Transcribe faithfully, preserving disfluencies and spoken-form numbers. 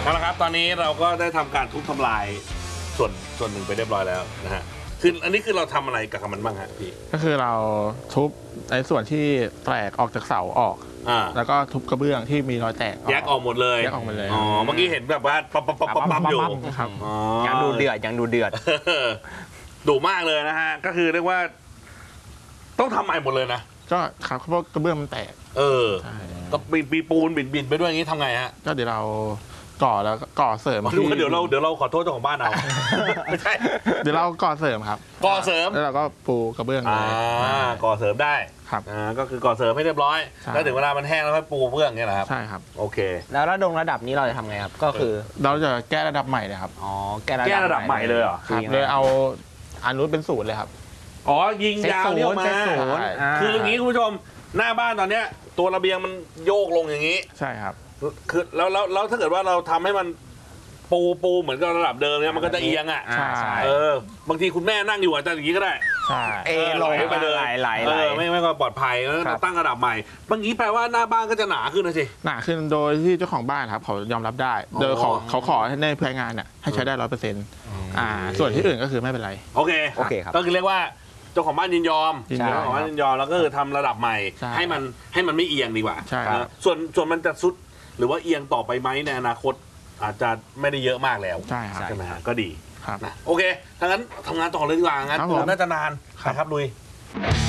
เอาละครับตอนนี้เราก็ได้ทำการทุบทำลายส่วนส่วนหนึ่งไปเรียบร้อยแล้วนะฮะคืออันนี้คือเราทำอะไรกับมันบ้างฮะพี่ก็คือเราทุบในส่วนที่แตกออกจากเสาออกอ่าแล้วก็ทุบกระเบื้องที่มีรอยแตกแยกออกหมดเลยแยกออกหมดเลยอ๋อเมื่อกี้เห็นแบบว่าปั๊บปั๊บปั๊บปั๊บปั๊บอยู่ครับยังดูเดือดยังดูเดือดดุมากเลยนะฮะก็คือเรียกว่าต้องทำใหม่หมดเลยนะก็ครับเพราะกระเบื้องมันแตกเออก็ปีปูนบินบินไปด้วยอย่างนี้ทำไงฮะก็เดี๋ยวเราก่อแล้วก่อเสริมดูเดี๋ยวเราเดี๋ยวเราขอโทษเจ้าของบ้านเอาไม่ใช่เดี๋ยวเราก่อเสริมครับก่อเสริมแล้วเราก็ปูกระเบื้องเลยอ่าก่อเสริมได้ครับอ่าก็คือก่อเสริมให้เรียบร้อยแล้วถึงเวลามันแห้งแล้วค่อยปูเบื้องเนี่ยแหละครับใช่ครับโอเคแล้วระดับระดับนี้เราจะทำไงครับก็คือเราจะแก้ระดับใหม่เลยครับอ๋อแก้แก้ระดับใหม่เลยเหรอครับเลยเอาอันนู้นเป็นศูนย์เลยครับอ๋อยิงยาวเนี่ยมาคืออย่างนี้คุณผู้ชมหน้าบ้านตอนเนี้ยตัวระเบียงมันโยกลงอย่างนี้ใช่ครับคือแล้วแล้วแล้วถ้าเกิดว่าเราทำให้มันปูปูเหมือนกับระดับเดิมเนี่ยมันก็จะเอียงอ่ะใช่เออบางทีคุณแม่นั่งอยู่อาจจะอย่างนี้ก็ได้ใช่เอลอยไปเลยไหลไหลไม่ไม่ก็ปลอดภัยแล้วตั้งระดับใหม่บางทีแปลว่าหน้าบ้านก็จะหนาขึ้นนะสิหนาขึ้นโดยที่เจ้าของบ้านครับเขายอมรับได้โดยเขาเขาขอให้ในเพื่องานเนี่ยให้ใช้ได้ร้อยเปอร์เซ็นต์อ่าส่วนที่อื่นก็คือไม่เป็นไรโอเคโอเคครับก็คือเรียกว่าเจ้าของบ้านยินยอมเจ้าของบ้านยินยอมแล้วก็คือทำระดับใหม่ให้มันให้มันไม่เอียงดีกว่าใช่ส่วนส่วนมันจะซุดหรือว่าเอียงต่อไปไหมในอนาคตอาจจะไม่ได้เยอะมากแล้วใช่ครับใช่ไหมฮะก็ดีครับนะโอเคถ้างั้นทำงานต่อเลยดีกว่างั้นน่าจะนานครับลุย